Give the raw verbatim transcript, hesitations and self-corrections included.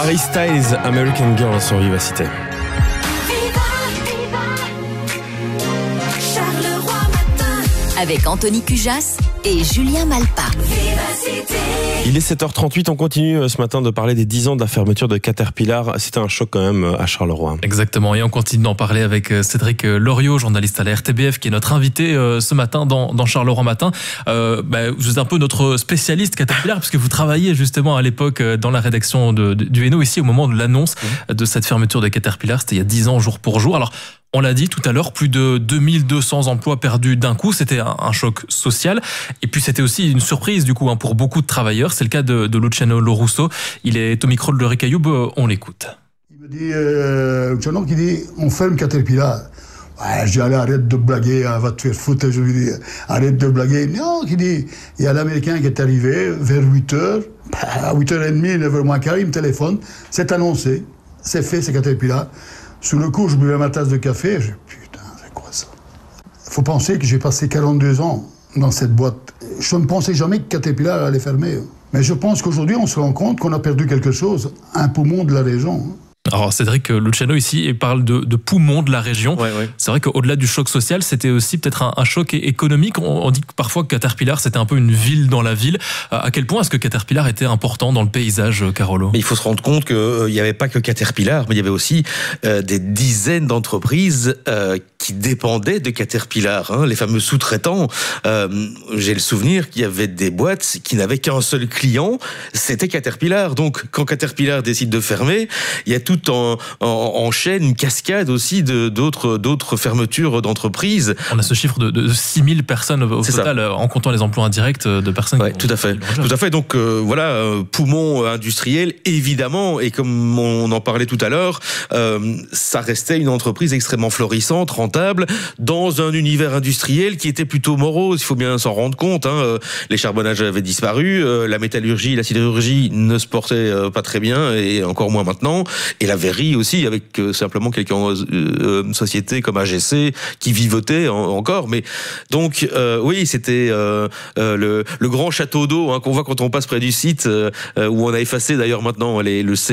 Harry Styles, American Girl sur Vivacité. Avec Anthony Cujas et Julien Malpa. Il est sept heures trente-huit, on continue ce matin de parler des dix ans de la fermeture de Caterpillar. C'était un choc quand même à Charleroi. Exactement, et on continue d'en parler avec Cédric Loriot, journaliste à la R T B F, qui est notre invité ce matin dans, dans Charleroi Matin. Euh, bah, vous êtes un peu notre spécialiste Caterpillar, puisque vous travailliez justement à l'époque dans la rédaction de, de, du Hainaut, ici au moment de l'annonce mmh. de cette fermeture de Caterpillar. C'était il y a dix ans, jour pour jour. Alors, on l'a dit tout à l'heure, plus de deux mille deux cents emplois perdus d'un coup. C'était un, un choc social. Et puis, c'était aussi une surprise, du coup, hein, pour beaucoup de travailleurs. C'est le cas de, de Luciano Lorusso. Il est au micro de Loïc Ayoub. On l'écoute. Il me dit, euh, Luciano qui dit, on ferme Caterpillar. Ouais, je dis, allez, arrête de blaguer, hein, va te faire foutre. Je lui dis, arrête de blaguer. Non, qui dit, il y a l'Américain qui est arrivé vers huit heures. À huit heures trente, neuf heures moins quart, il me téléphone. C'est annoncé. C'est fait, c'est Caterpillar. Sous le coup, je buvais ma tasse de café, je dis, putain, c'est quoi ça? Il faut penser que j'ai passé quarante-deux ans dans cette boîte. Je ne pensais jamais que Caterpillar allait fermer. Mais je pense qu'aujourd'hui, on se rend compte qu'on a perdu quelque chose, un poumon de la région. Alors Cédric Luciano ici parle de, de poumon de la région. Ouais, ouais. C'est vrai qu'au-delà du choc social, c'était aussi peut-être un, un choc économique. On, on dit que parfois que Caterpillar, c'était un peu une ville dans la ville. À quel point est-ce que Caterpillar était important dans le paysage, Carolo? Mais il faut se rendre compte qu'il euh, n'y avait pas que Caterpillar, mais il y avait aussi euh, des dizaines d'entreprises euh, qui dépendaient de Caterpillar, hein, les fameux sous-traitants. Euh, j'ai le souvenir qu'il y avait des boîtes qui n'avaient qu'un seul client, c'était Caterpillar. Donc quand Caterpillar décide de fermer, il y a tout En, en, en chaîne, une cascade aussi de, d'autres, d'autres fermetures d'entreprises. On a ce chiffre de, de six mille personnes au C'est total, ça. En comptant les emplois indirects de personnes. Ouais, tout à fait. Tout à fait. Donc euh, voilà, euh, poumon industriel, évidemment, et comme on en parlait tout à l'heure, euh, ça restait une entreprise extrêmement florissante, rentable, dans un univers industriel qui était plutôt morose. Il faut bien s'en rendre compte. Hein. Les charbonnages avaient disparu, euh, la métallurgie, la sidérurgie ne se portaient euh, pas très bien, et encore moins maintenant. Et la verrerie aussi, avec euh, simplement quelques euh, sociétés comme A G C qui vivotaient en, encore. Mais donc, euh, oui, c'était euh, euh, le, le grand château d'eau hein, qu'on voit quand on passe près du site, euh, où on a effacé d'ailleurs maintenant les, le C